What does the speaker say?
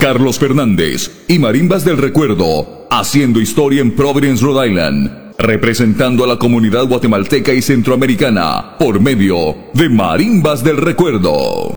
Carlos Fernández y Marimbas del Recuerdo, haciendo historia en Providence, Rhode Island, representando a la comunidad guatemalteca y centroamericana por medio de Marimbas del Recuerdo.